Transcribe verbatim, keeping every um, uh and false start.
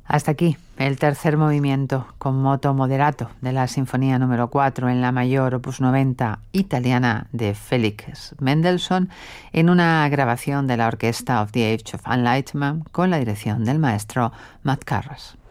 Hasta aquí el tercer movimiento con moto moderato de la Sinfonía número cuatro en la mayor opus noventa italiana de Félix Mendelssohn en una grabación de la Orquesta of the Age of Enlightenment con la dirección del maestro Matt Carras.